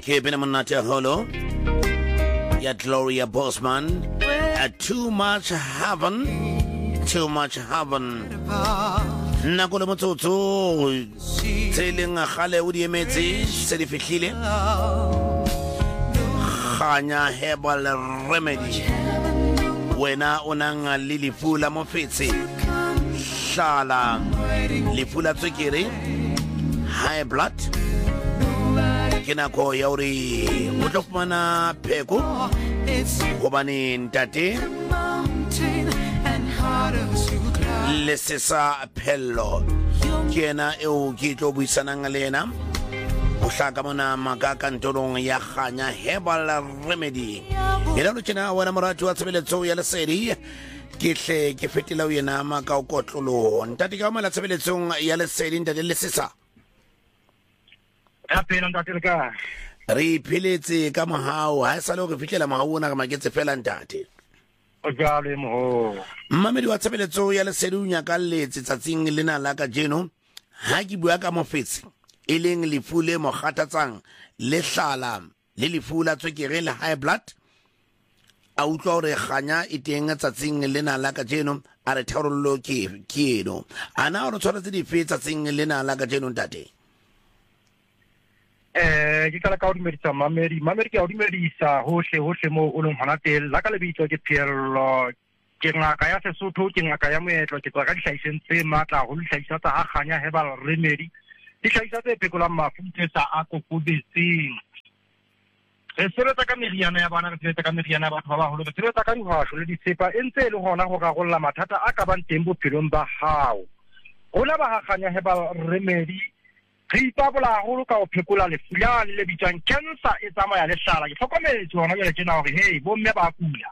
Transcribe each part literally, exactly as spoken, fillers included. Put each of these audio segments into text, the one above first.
ke pena monate holo ya Gloria Bosman at Too Much Heaven Too Much Heaven nna go le motsotso tseleng gale o di emetse se di fihlile Khanya Herbal Remedy wena onang le lefu la mofetse hlala lefu la tswekere high blood kena ko ya uri o tlo fumana pheko gobane ntate le sesa phello kena eo ke tlo buisanang le ena o hlaka mona makaka ntorong ya Khanya Herbal Remedy ela lo tshena wena moratu wa tshebeletso ya lesedi ke hle ke fetela o yena maka o kotlolo ntate ka mala tsebeletsong ya lesedi ntate le sesa a pena ntate ka re philetse ka mohau ha sa le go fitlela mohau ona ka maketse fela ntate o jale mo mmamedi wa tshebeletso ya lesedi unya ka letse tsatsing lena la ka jeno ha ke bua ka mofetse e leng lefu le mogatatsang le hlala le lefu la tswekere le high blood a utlwa gore Khanya e teng tsatsing lena la ka jeno a re tharollo ke ke eno ana o tshwaretse di fe tsatsing lena la ka jeno ntate eh ke kala ka o dumedisa mamedi mamedi ke o dumedisa hohle hohle mo o leng hona teng la ka le bitso ke Pierlo ke ngaka ya Sesotho ke ngaka ya moetlo ke tsaka dihlahiseng tse matla ho dihlahisa tsa Khanya Herbal Remedy dihlahiswa tse phekolang mafu tsa a kokobetseng re sebetsa ka meriana ya bana re sebetsa ka meriana ya batho ba baholo re sebetsa ka dihwasho le ditsepa e ntse le hona go rarolla mathata a ka bang teng bophelong ba hao rona ba Khanya Herbal Remedy re ipabola haholo ka o phekola lefu le bitswang cancer e tsamaya le hlala ke hlokometse hona jwale tjena hore hey bomme ba kula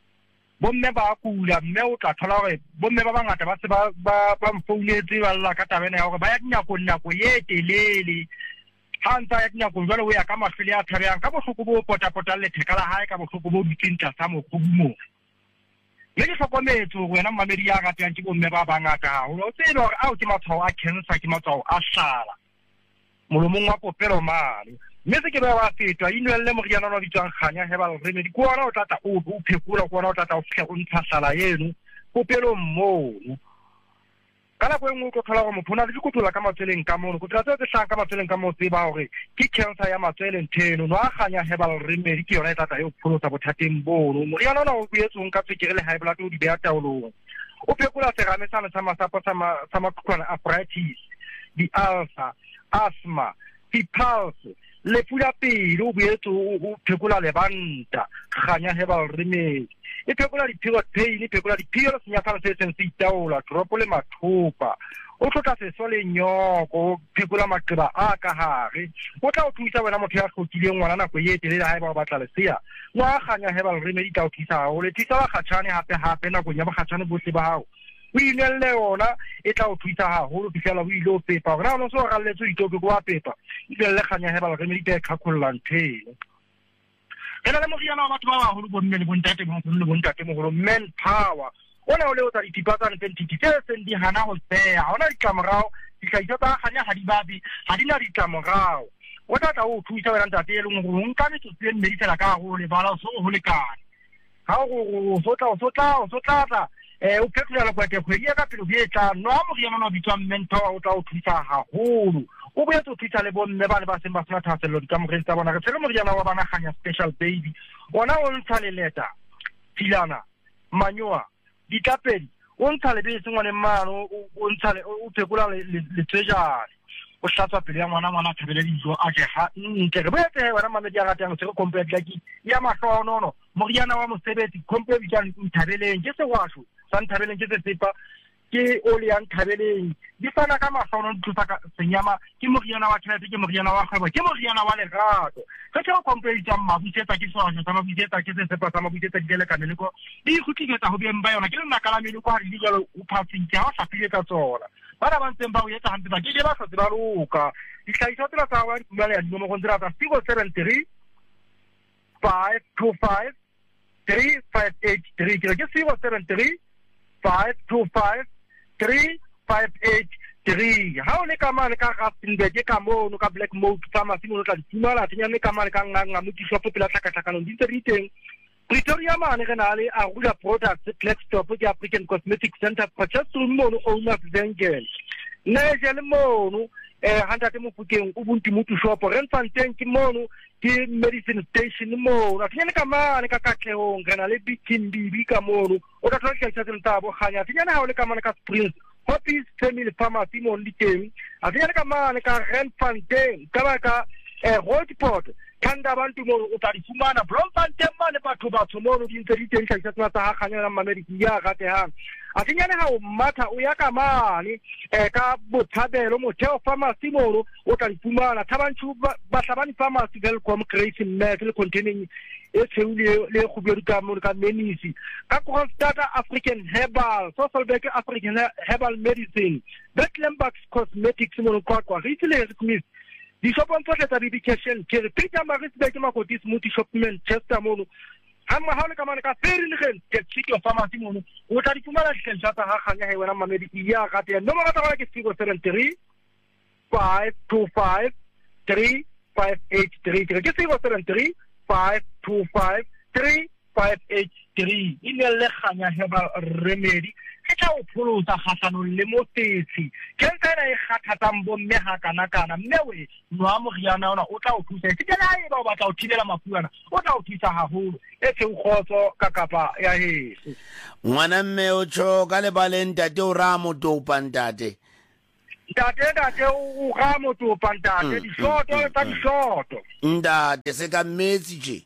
bomme ba kula mme o tla thola hore bomme ba bangata ba se ba ba mfounetse ba lla ka tabene ya hore ba ya dinyako nako ye telele ha ntsa ya dinyako jwale o ya ka mahlile a thabeyang ka bohloko bo potapota le thekala hae ka bohloko bo ditsinta sa mokhumumo le ke hlokometse hore wena mmamedi ya ratang ke bomme ba bangata haholo o tsebe hore ao ke matshwao a cancer ke matshwao a hlala molomong wa popelo mane mme se ke ba wa fetwa inwelle moriana wa bitswang Khanya Herbal Remedy ko ona o tlatla o o phekula ko ona o tlatla o fihla o ntsha hlala yeno popelo mmono kana go engwe go thola go motho na le dikotlola ka matsweleng ka mono go tlatsa tse hlaka ka matsweleng ka mo tseba hore ke cancer ya matsweleng theno no a Khanya Herbal Remedy ke yona e tlatla yo pholosa bothateng bono moriana ona o buetsong ka tswekere le high blood o di beya taolong o phekula serame sa sa masapo sa sa makutlwana arthritis di ulcer asthma pulse le pula pelo o boetso o phekola lebanta Khanya Herbal Remedy e phekola di-period pain e phekola di-period senyafalo se seng se itaola dropo le mathopa o tlotla seso le nyoko o phekola maqeba a ka hare o tla o thusa wena motho ya hlokileng ngwana nako e telele ha eba o batla lesea wa Khanya Herbal Remedy ka o thusa o le thusa ba khatshane hape hape nako ya ba khatshane bohle ba hao o inelle ona e tla o thusa haholo fihlela o ile o pepa gore ona so galletse o itoke go a pepa ile le Khanya Herbal Remedy ka khakolla nthele ena le moriana wa batho ba baholo bo mme le bontate mo le bontate mo go men power ona o le o tsa ditipatsane tse tse seng di hana go tsea ona ditlamorao dihlahiswa tsa Khanya ha di babi ha di na ditlamorao o tla o thusa wena ntate e leng gore o nka metsotso e mmedisela ka go le bala so go lekane ha o so tla o so tla o so tla eh o phekola le kwate kgwedi ya ka pelo di etla no a moriana no bitswa mentor o tla o thusa haholo o boetse o thusa le bomme ba le ba seng ba sena thasello di ka mogeng tsa bona re tsere moriana wa bana Khanya Special Baby ona o ntsha le leta tilana manyoa ditapedi o ntsha le bese ngwane mano o ntsha le o phekola le tsejane o hlatswa pele ya ngwana ngwana thabele dijo a je ha ntle re boetse wena mamedi ya ratang se re complete like ya mahlono no moriana wa mosebetsi complete ya nthabeleng ke se washo sa nthabeleng ke se sepa ke oli ya nthabeleng di fana ka mahlono di thusa ka senyama ke moriana wa tšhelete ke moriana wa kgwebo ke moriana wa lerato ke ke complete ya mabutsetsa ke swasho sa mabutsetsa ke se sepa sa mabutsetsa di le ka meleko di khutlisetsa ho beng ba yona ke nna kala meleko ha di jalo o phatsitse ha sa pile ka tsona bana ba ntseng ba o etsa hampe ba ke ba sa tseba loka dihlahiswa tsela tsa wa di ya dimo go ndira tsa zero seven three five two five three five eight three ke ke zero seven three five two five three five eight three ha o le ka mane ka Rustenburg ka mo no ka Black Mount pharmacy mo tla di fumana tenya le ka mane ka nganga mo di shop pela tlhakatlhakano di ntse di teng Pretoria mane re na le a Ruda Products Blackstop ke African Cosmetic Center purchase room mo no owner Zengel ne je le mo no eh handa te mo pukeng ubuntu mutu shop Randfontein ke mo no ke medicine station mo na tenya le ka mane ka Katlehong re na le Bitimbi ka mo no o ka tlhoka tsa ntabo ganya tenya na ha o le ka mane ka Springs Hoppy's Family Pharmacy mo le teng a tenya le ka mane ka Randfontein ka ba ka eh Roadport kanda bantu mo o tla di fumana Bloemfontein mane batho ba tsomono di ntse di teng tsa tsena tsa ganya la America ya ga te hang a tenya ne ha o matha o ya ka mane eh ka Botshabelo Motheo Pharmacy mo o tla di fumana Thabanchu ba tlabani Pharmacy Welcome Grace Mac le containing e tseule le go bua ka mo ka menisi ka Kroonstad African Herbal Sasolburg African Herbal Medicine Becklenburg Cosmetics mo kwa kwa re tsile re kumis di shop on tsohle tsa medication ke re Peter Maritzburg ke makoti smoothie shop Manchester mo ha ma ha le ka mane ka Ferry Legan ke City of Pharmacy mo o tla di fumana dihlahisa tsa ha ganya he wena mamedi ya ga te no mo ga ke zero seven three five two five three five eight three ke zero seven three five two five three five eight three ine le ganya Herbal Remedy ke tla o pholosa gasano le motetsi ke tsena e gathatsang bo mme ha kana kana mme we no amogiyana ona o tla o thusa ke tla e ba ba tla o thibela mafuana o tla o thusa haholo e tse khotso ka kapa ya heso ngwana mme o tsho ka le baleng tate o ra mo topa ntate ntate ntate o ra mo topa ntate di shoto tsa di shoto ntate se ka metsi je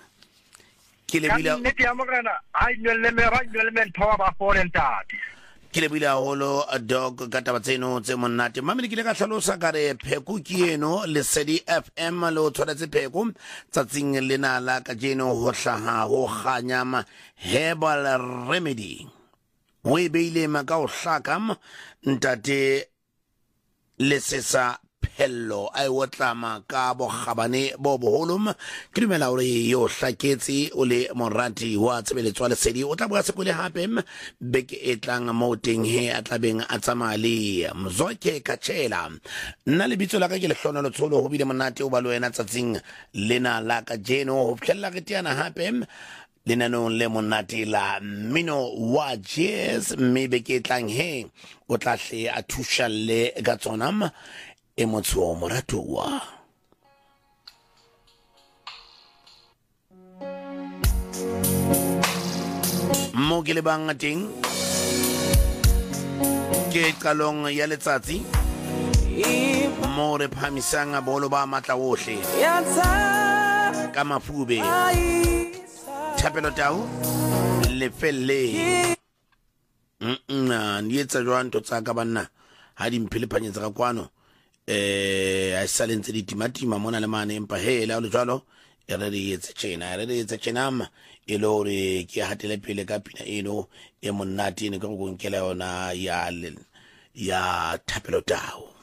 ke le bila ne ti amogana ai nelle me ra nelle me thoba ba forentate ke le bila holo dog ka taba tseno tse monate mamele ke le ka hlalosa ka re pheko ke eno le Sedi F M lo tshwanetse pheko tsatsing lena la ka jeno ho hlaha ho ganyama Herbal Remedy o e beile maka o hlakam ntate le sesa hello ai wotlama ka bo gabane bo boholom ke dumela hore yo hlaketse o le morati wa tsebeletswa le Sedi o tla bua se kole hape beke e tlang mo teng he a tlabeng a tsamale Mzoke Kachela nna le bitso la ka ke le hlona lo tsholo ho bile monate o ba lo wena tsatsing lena la ka jeno ho phella ke tiana hape lenanong le monate la Mino wa Jazz mme beke e tlang he o tla hle a thusha le ka tsonam e motho morato wa mo ke le bang teng ke qalong ya letsatsi mo re phamisang bolo ba matla ohle ka mafube thapelo tau le felle mm ni etsa jwang to tsa ka banna ha di mphile phanyetsa ka kwano eh a salentse di timatima mona le mane empa hela o le jwalo e re re etse tjena re re etse tjena ma e lo re ke hatele pele ka pina eno e monate ne go go nkela yona ya ya thapelo tao.